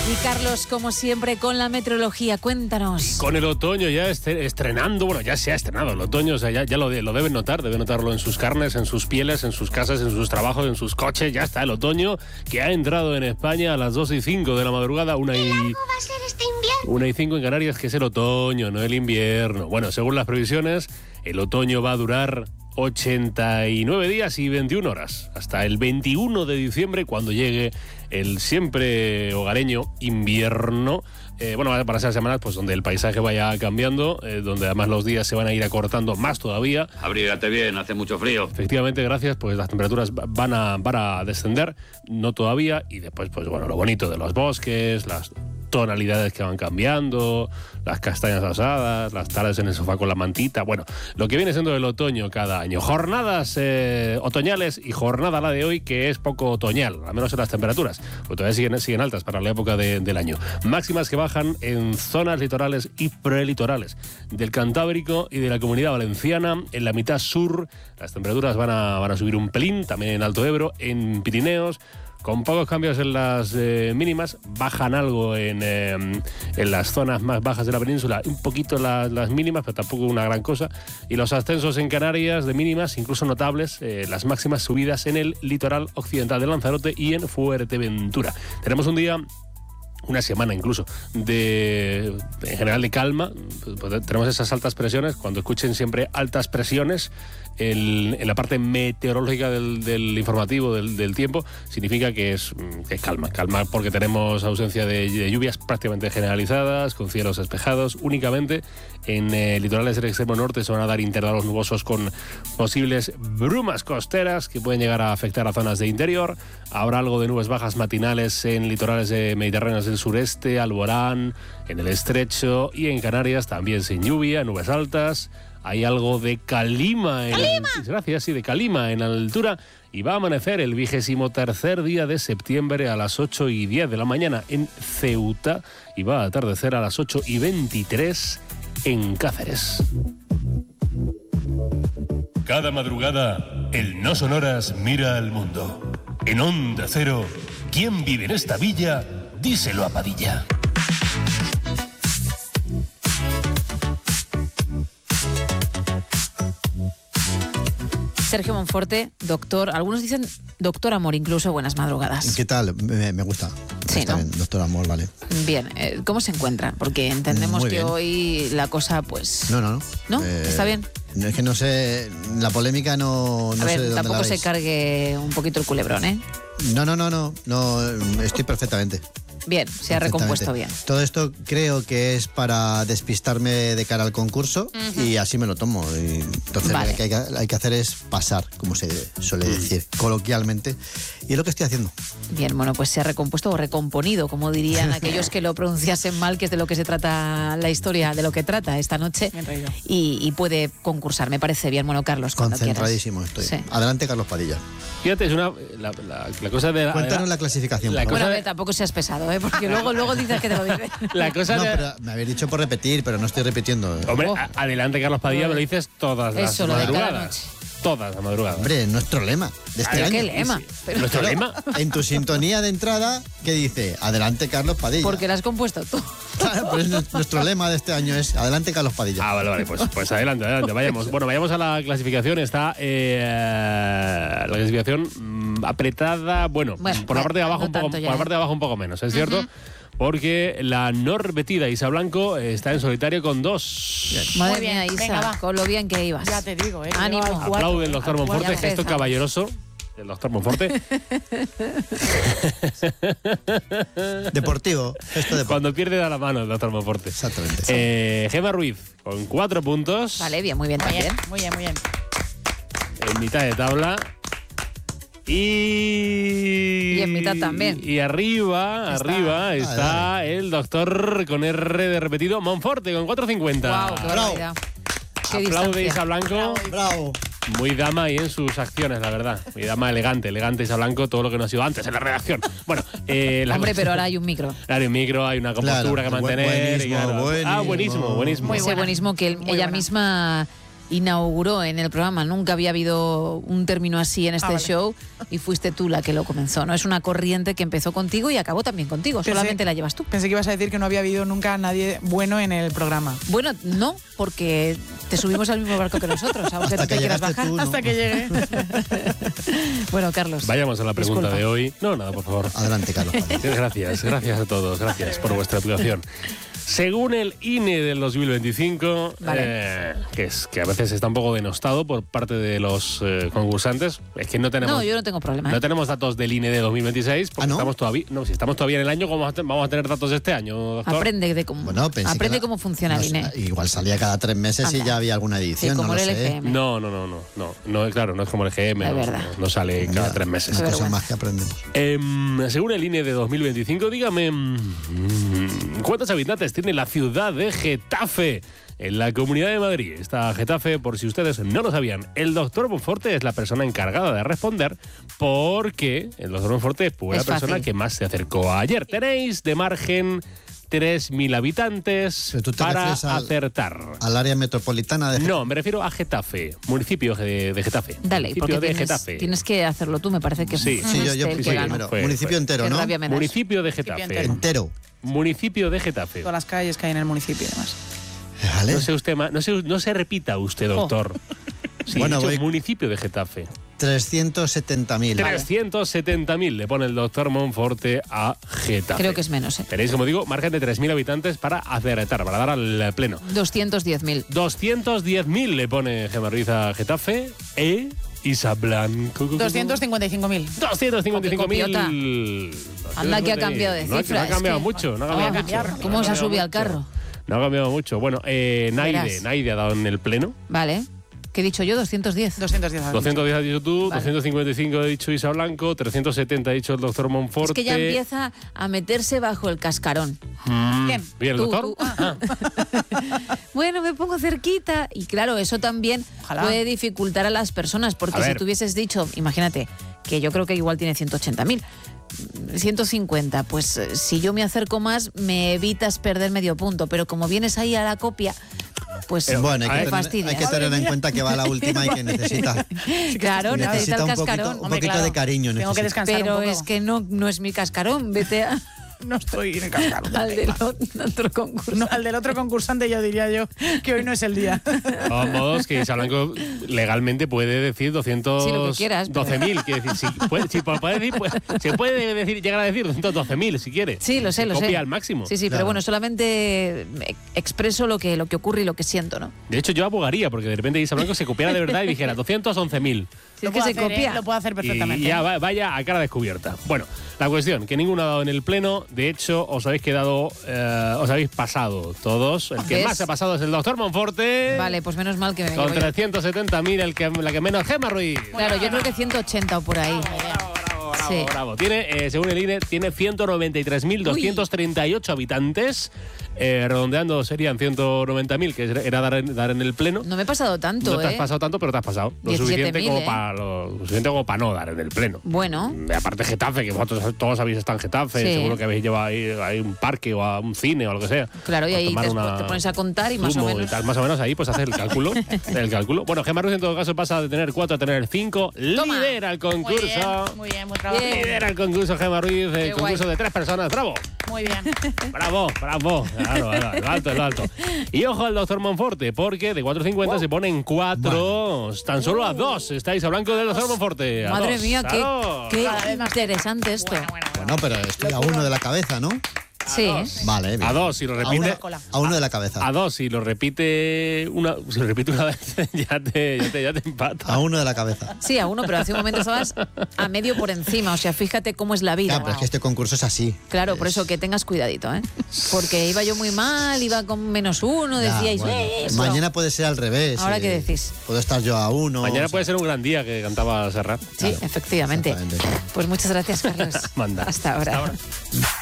Y Carlos, como siempre, con la meteorología, cuéntanos. Con el otoño ya estrenando, bueno, ya se ha estrenado el otoño, o sea, ya lo deben notarlo en sus carnes, en sus pieles, en sus casas, en sus trabajos, en sus coches. Ya está el otoño que ha entrado en España a las 2:05 de la madrugada, 1:05 va a ser este invierno? 1:05 en Canarias, que es el otoño, no el invierno. Bueno, según las previsiones, el otoño va a durar 89 días y 21 horas, hasta el 21 de diciembre, cuando llegue el siempre hogareño invierno. Para esas semanas pues donde el paisaje vaya cambiando, donde además los días se van a ir acortando más todavía. Abrígate bien, hace mucho frío. Efectivamente, gracias, pues las temperaturas van a descender, no todavía, y después, pues bueno, lo bonito de los bosques, las tonalidades que van cambiando, las castañas asadas, las tardes en el sofá con la mantita, bueno, lo que viene siendo el otoño cada año. Jornadas otoñales y jornada la de hoy que es poco otoñal, al menos en las temperaturas, pues todavía siguen altas para la época del año. Máximas que bajan en zonas litorales y prelitorales del Cantábrico y de la Comunidad Valenciana. En la mitad sur las temperaturas van a subir un pelín, también en Alto Ebro, en Pirineos, con pocos cambios en las mínimas, bajan algo en las zonas más bajas de la península, un poquito las mínimas, pero tampoco una gran cosa, y los ascensos en Canarias de mínimas, incluso notables, las máximas subidas en el litoral occidental de Lanzarote y en Fuerteventura. Tenemos un día, una semana incluso, en general de calma. Pues tenemos esas altas presiones. Cuando escuchen siempre altas presiones en la parte meteorológica del informativo del tiempo, significa que es calma porque tenemos ausencia de lluvias prácticamente generalizadas, con cielos despejados únicamente. En litorales del extremo norte se van a dar intervalos nubosos con posibles brumas costeras que pueden llegar a afectar a zonas de interior. Habrá algo de nubes bajas matinales en litorales mediterráneos del sureste, Alborán, en el Estrecho, y en Canarias también sin lluvia, nubes altas. Hay algo de calima. De calima en altura. Y va a amanecer el 23º día de septiembre a las 8:10 de la mañana en Ceuta. Y va a atardecer a las 8:23 en Cáceres. Cada madrugada, el No Sonoras mira al mundo. En Onda Cero, ¿quién vive en esta villa? Díselo a Padilla. Sergio Monforte, doctor, algunos dicen doctor Amor, incluso buenas madrugadas. ¿Qué tal? Me gusta. Sí, está, ¿no? Bien, doctor Amor, vale. Bien, ¿cómo se encuentra? Porque entendemos que hoy la cosa, pues... No. ¿No? ¿Está bien? Es que no sé, la polémica no sé de dónde tampoco la se veis. cargue un poquito el culebrón, ¿eh? No, estoy perfectamente. Bien, se ha recompuesto bien. Todo esto creo que es para despistarme de cara al concurso y así me lo tomo. Y entonces vale. Lo que hay que hacer es pasar, como se suele decir coloquialmente, y es lo que estoy haciendo. Bien, bueno, pues se ha recompuesto o recomponido, como dirían aquellos que lo pronunciasen mal, que es de lo que se trata la historia, de lo que trata esta noche, y puede concursar, me parece bien. Bueno, Carlos, cuando concentradísimo quieras. estoy. Sí. Adelante, Carlos Padilla. Fíjate, es la cosa de... Cuéntanos la clasificación. Bueno, a ver, tampoco seas pesado, ¿eh? Porque luego dices que te lo dices. La cosa pero me habéis dicho por repetir, pero no estoy repitiendo. Hombre, adelante, Carlos Padilla, me lo dices todas las madrugadas. Todas las madrugadas. Hombre, nuestro lema de este año. ¿Qué lema? ¿Nuestro lema? En tu sintonía de entrada, ¿qué dice? Adelante, Carlos Padilla. Porque la has compuesto tú. Claro, pues nuestro lema de este año es adelante, Carlos Padilla. Vale, pues adelante. Vayamos. Bueno, vayamos a la clasificación. Está la clasificación apretada, por la parte de abajo por la parte de abajo un poco menos, ¿es cierto? Porque la norvetida Isa Blanco está en solitario con 2. Madre mía, Isa, venga, con lo bien que ibas. Ya te digo, ánimo. Aplaude el doctor Monforte, gesto caballeroso. El doctor Monforte. Deportivo, gesto deportivo. Cuando pierde da la mano el doctor Monforte. Exactamente. Gemma Ruiz con 4 puntos. Vale, bien, muy bien también. Muy bien. En mitad de tabla. Y en mitad también. Y arriba está el doctor con R de repetido, Monforte, con 4.50. Wow, qué barbaridad. Aplaude Isa Blanco. Bravo. Muy dama ahí en sus acciones, la verdad. Muy dama elegante Isa Blanco, todo lo que no ha sido antes en la redacción. Bueno, hombre, pero ahora hay un micro. Ahora hay un micro, hay una compostura que mantener. Buenísimo. Buenísimo. Ese buenísimo que ella misma inauguró en el programa. Nunca había habido un término así en este show y fuiste tú la que lo comenzó, ¿no? Es una corriente que empezó contigo y acabó también contigo, solamente la llevas tú. Pensé que ibas a decir que no había habido nunca nadie bueno en el programa. Bueno, no, porque te subimos al mismo barco que nosotros, aunque no te quieras bajar. Tú, ¿no? Hasta que llegué. Bueno, Carlos. Vayamos a la pregunta de hoy. No, nada, por favor. Adelante, Carlos. Gracias a todos, gracias por vuestra actuación. Según el INE del 2025, que a veces está un poco denostado por parte de los concursantes, es que no tenemos... No, yo no tengo problema. No tenemos datos del INE de 2026, porque si estamos todavía en el año, ¿cómo vamos a tener datos este año, doctor? Aprende cómo funciona el INE. Igual salía cada 3 meses y ya había alguna edición, sí, como no lo el sé. EGM. No, claro, no es como el EGM, no sale cada 3 meses. Hay cosas más que aprendemos. Según el INE de 2025, dígame, ¿cuántos habitantes tiene la ciudad de Getafe en la Comunidad de Madrid? Esta Getafe, por si ustedes no lo sabían, el doctor Monforte es la persona encargada de responder, porque el doctor Monforte fue la persona que más se acercó ayer. Tenéis de margen 3.000 habitantes para acertar. ¿Al área metropolitana de Getafe? No, me refiero a Getafe, municipio de Getafe. Dale, porque tienes que hacerlo tú, me parece que sí, yo primero. Municipio entero, ¿no? Municipio de Getafe. Entero. Municipio de Getafe. Todas las calles que hay en el municipio y demás. Vale. No sé usted, no se repita usted, doctor. Sí, bueno, municipio de Getafe. 370.000. 370.000 le pone el doctor Monforte a Getafe. Creo que es menos, ¿eh? Tenéis, como digo, margen de 3.000 habitantes para acertar, para dar al pleno. 210.000. 210.000 le pone Gemma Ruiz a Getafe. Isa Blanco. 255.000. 255.000. Anda que ha cambiado de cifra. No ha cambiado mucho. ¿Cómo se ha subido al carro? No ha cambiado mucho. Bueno, Naide ha dado en el pleno. Vale. ¿Qué he dicho yo? 210. 210 has dicho tú, vale. 255 ha dicho Isa Blanco, 370 ha dicho el doctor Monforte. Es que ya empieza a meterse bajo el cascarón. Bien, doctor. Bueno, me pongo cerquita. Y claro, eso también puede dificultar a las personas, porque si tú hubieses dicho, imagínate, que yo creo que igual tiene 180.000. 150, pues si yo me acerco más, me evitas perder medio punto, pero como vienes ahí a la copia, pues bueno, hay que tener en cuenta que va a la última y que necesita. Claro, necesita el cascarón. Un poquito de cariño. Tengo que descansar pero un poco. Es que no es mi cascarón, vete a... No estoy en el cascarón. Al del otro concursante. No, al del otro concursante yo diría que hoy no es el día. De todos modos, que Isa Blanco legalmente puede decir 200... Sí, lo que quieras. 12.000, quiere decir, se puede decir, llegar a decir 212.000 si quiere. Sí, lo sé, Copia al máximo. Sí, claro. Pero bueno, solamente expreso lo que ocurre y lo que siento, ¿no? De hecho, yo abogaría, porque de repente Isa Blanco se copiara de verdad y dijera 211.000. Si es que se copia. Lo puedo hacer perfectamente. Y ya vaya a cara descubierta. Bueno, la cuestión, que ninguno ha dado en el pleno. De hecho, os habéis quedado, os habéis pasado todos. El que más se ha pasado es el doctor Monforte. Vale, pues menos mal que me con 370.000, la que menos, Gemma Ruiz. Claro, yo creo que 180 o por ahí. Bravo. Tiene, según el INE, tiene 193.238 habitantes. Redondeando serían 190.000, que era dar en el pleno. No me he pasado tanto, No te has pasado tanto, pero te has pasado. Lo suficiente como para no dar en el pleno. Bueno. Aparte Getafe, que vosotros todos habéis estado en Getafe, seguro que habéis llevado ahí un parque o a un cine o algo que sea. Claro, y ahí te pones a contar y más o menos. Más o menos ahí pues haces el cálculo. Bueno, Gemma Ruiz en todo caso pasa de tener 4 a tener 5. Lidera el concurso. Muy bien, muy trabajado. Lidera el concurso Gemma Ruiz, el concurso de 3 personas. ¡Bravo! Muy bien. Bravo. Claro, lo alto. Y ojo al doctor Monforte, porque de 4.50 se pone en 4. Tan solo a 2 estáis a blanco del doctor Monforte. Madre mía, qué interesante esto. Bueno, pero estoy a 1 de la cabeza, ¿no? Sí. Vale, bien. A 2 si lo repite. A 1 de la cabeza. A 2 si lo repite una vez ya te empata. A 1 de la cabeza. Sí, a 1, pero hace un momento estabas a medio por encima. O sea, fíjate cómo es la vida. Claro, pero es que este concurso es así. Claro, por eso que tengas cuidadito, ¿eh? Porque iba yo muy mal, iba con -1, decíais... Mañana puede ser al revés. ¿Ahora qué decís? Puedo estar yo a 1. Mañana puede ser un gran día, que cantaba Serrat. Sí, efectivamente. Pues muchas gracias, Carlos. Manda. Hasta ahora.